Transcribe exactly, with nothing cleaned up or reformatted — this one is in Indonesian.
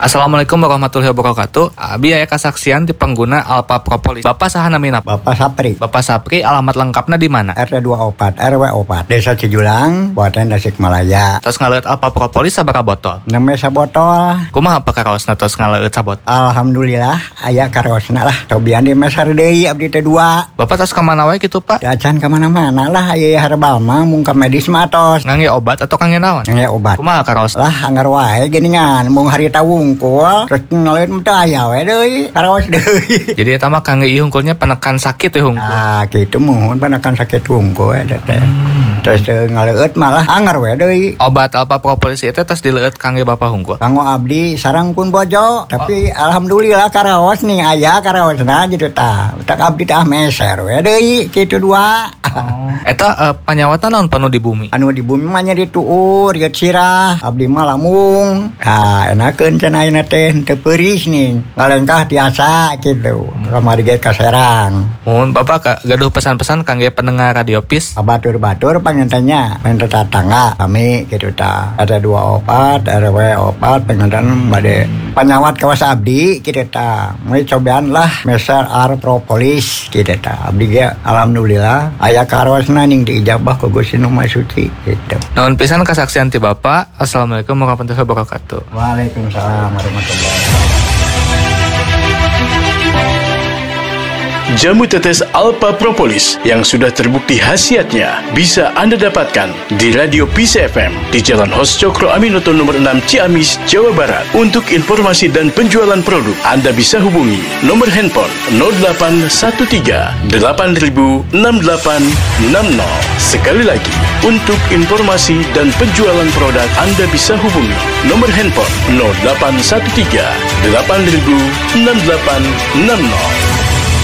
Assalamualaikum warahmatullahi wabarakatuh. Abi aya kasaksian di pengguna Alpha Propolis. Bapak saha namina? Bapak Sapri. Bapak Sapri, alamat lengkapnya di mana? R T dua puluh empat R W empat Desa Cijulang, Kabupaten Tasikmalaya. Tos ngaleut Alpha Propolis sabaraha botol? Nembe sabotol. Kumaha apa karaosna tos ngaleut sabot? Alhamdulillah aya karaosna lah. Cobian di mesar deui abdi teh dua. Bapak tos ka mana wae kitu, Pak? Dacan ka mana-mana lah aya herbal mah mung ka medis mah tos. Ngangge obat atau kangge naon? Ngangge obat. Kumaha karaos? Lah anggar wae geuningan mung harita wungkul terus ngaleut mah teu aya we deui karaos deui. Jadi eta mah kangge ieu hungkulnya penekan sakit teh hungkul. Ah kitu mohon penekan sakit wungkul eta teh. Terus teu ngaleut malah anggar we deui. Obat Alpha Propolis itu tos dileueut kangge Bapak hungkul. Kanggo abdi sareng pun bojo, tapi oh. Alhamdulillah karaos nih aya karaosna gitu tah. Tak abdi tah meser we deui kitu dua. Oh. Eta uh, panyawatan naon penuh di bumi? Anu di bumi mah nya dituur ieu sirah, abdi mah lamung. Ah enakeun cenah ayeuna teh teu peuris nih. Ngalengkah tiasa kitu. Kamari ge kaserang. Mun Bapak gaduh pesan-pesan kangge pendengar Radio Pis. Batur-batur pangentenya main tetangga kami kitu tah. Ada dua opat, R W opat pengantan bade panyawat kawas abdi kitu tah. Mulai cobaan lah meser Alpha Propolis kitu tah. Abdi ge alhamdulillah aya karosna ning diijabah ku Gusti Nu Maha Suci gitu. Nuhun pisan kasaksian ti Bapak. Assalamualaikum warahmatullahi wabarakatuh. Waalaikumsalam warahmatullahi wabarakatuh. Jamu tetes Alpha Propolis yang sudah terbukti khasiatnya bisa Anda dapatkan di Radio Pis F M di Jalan Hos Cokro Aminoto nomor enam Ciamis, Jawa Barat. Untuk informasi dan penjualan produk, Anda bisa hubungi nomor handphone nol delapan satu tiga delapan nol enam delapan enam nol. Sekali lagi, untuk informasi dan penjualan produk, Anda bisa hubungi nomor handphone nol delapan satu tiga delapan nol enam delapan enam nol.